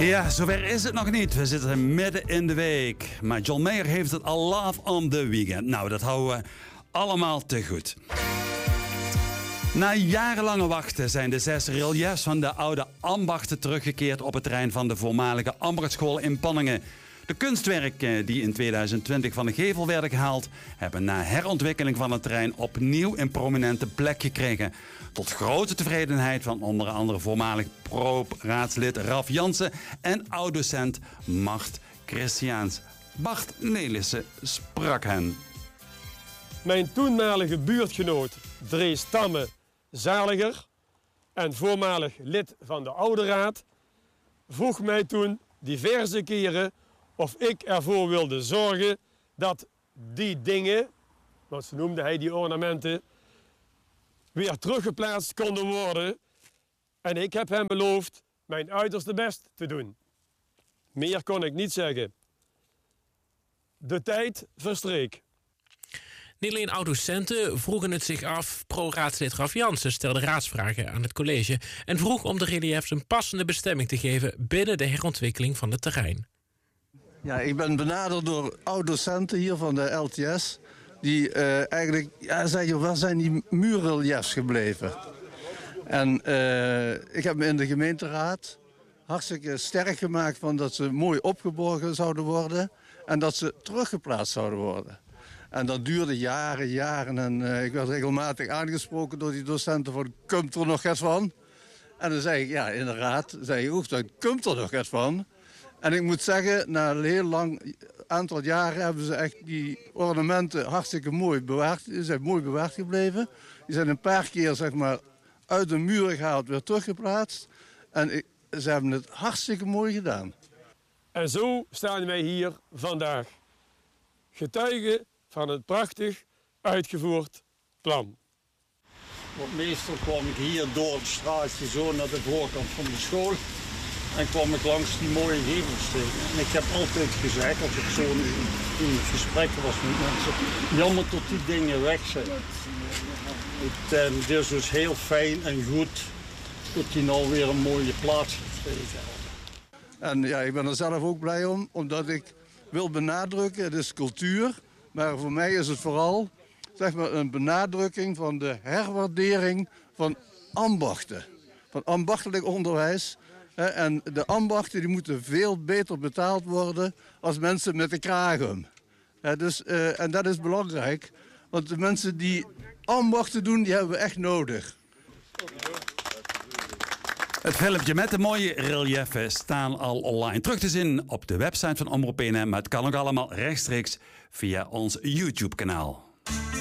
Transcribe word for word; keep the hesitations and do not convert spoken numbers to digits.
Ja, zover is het nog niet. We zitten midden in de week. Maar John Mayer heeft het al live on the weekend. Nou, dat houden we allemaal te goed. Na jarenlange wachten zijn de zes reliefs van de oude ambachten teruggekeerd op het terrein van de voormalige ambachtschool in Panningen. De kunstwerken die in tweeduizend twintig van de gevel werden gehaald, hebben na herontwikkeling van het terrein opnieuw een prominente plek gekregen. Tot grote tevredenheid van onder andere voormalig pro-raadslid Raf Jansen en oud-docent Mart Christiaans. Bart Nelissen sprak hen. Mijn toenmalige buurtgenoot Drees Tamme Zaliger en voormalig lid van de Oude Raad vroeg mij toen diverse keren of ik ervoor wilde zorgen dat die dingen, wat ze noemde hij die ornamenten, weer teruggeplaatst konden worden. En ik heb hem beloofd mijn uiterste best te doen. Meer kon ik niet zeggen. De tijd verstreek. Niet alleen oud-docenten vroegen het zich af. Pro-raadslid Raf Jansen stelde raadsvragen aan het college en vroeg om de reliefs een passende bestemming te geven binnen de herontwikkeling van het terrein. Ja, ik ben benaderd door oud-docenten hier van de L T S. Die uh, eigenlijk ja, zeggen, waar zijn die muurreliefs gebleven? En uh, ik heb me in de gemeenteraad hartstikke sterk gemaakt van dat ze mooi opgeborgen zouden worden en dat ze teruggeplaatst zouden worden. En dat duurde jaren, jaren. En uh, ik werd regelmatig aangesproken door die docenten van, komt er nog iets van? En dan zei ik, ja, inderdaad, zei ik, dan komt er nog iets van. En ik moet zeggen, na een heel lang aantal jaren hebben ze echt die ornamenten hartstikke mooi bewaard. Die zijn mooi bewaard gebleven. Die zijn een paar keer, zeg maar, uit de muren gehaald, weer teruggeplaatst. En ik, ze hebben het hartstikke mooi gedaan. En zo staan wij hier vandaag. Getuigen van een prachtig uitgevoerd plan. Want meestal kwam ik hier door het straatje zo naar de voorkant van de school. En kwam ik langs die mooie gevelstenen. En ik heb altijd gezegd, als ik zo in gesprek was met mensen, jammer tot die dingen weg zijn. Het, eh, het is dus heel fijn en goed dat die nou weer een mooie plaats gekregen hebben. En ja, ik ben er zelf ook blij om, omdat ik wil benadrukken, het is cultuur. Maar voor mij is het vooral, zeg maar, een benadrukking van de herwaardering van ambachten. Van ambachtelijk onderwijs. En de ambachten die moeten veel beter betaald worden als mensen met de kraag om. Dus, uh, en dat is belangrijk, want de mensen die ambachten doen, die hebben we echt nodig. Het filmpje met de mooie reliefen staan al online terug te zien op de website van Omroep P N M. Maar het kan ook allemaal rechtstreeks via ons YouTube-kanaal.